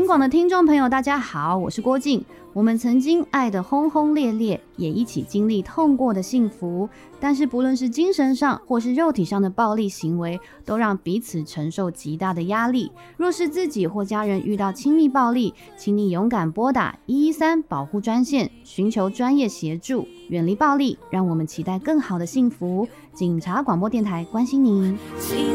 广的听众朋友大家好，我是郭静。我们曾经爱得轰轰烈烈，也一起经历痛过的幸福，但是不论是精神上或是肉体上的暴力行为，都让彼此承受极大的压力。若是自己或家人遇到亲密暴力，请你勇敢拨打113保护专线，寻求专业协助，远离暴力，让我们期待更好的幸福。警察广播电台关心您。